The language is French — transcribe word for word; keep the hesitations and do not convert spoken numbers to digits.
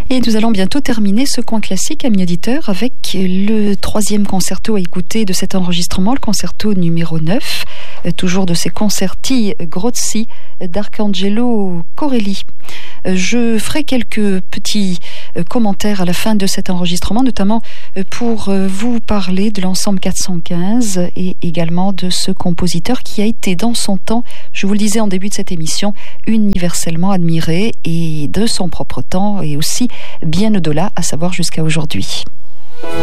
Et nous allons bientôt terminer ce coin classique, amis auditeurs, avec le troisième concerto à écouter de cet enregistrement, le concerto numéro neuf, toujours de ces concerti Grozzi d'Arcangelo Corelli. Je ferai quelques petits commentaires à la fin de cet enregistrement, notamment pour vous parler de l'ensemble quatre cent quinze et également de ce compositeur qui a été dans son temps, je vous le disais en début de cette émission, universellement admiré et de son propre temps et aussi bien au-delà, à savoir jusqu'à aujourd'hui.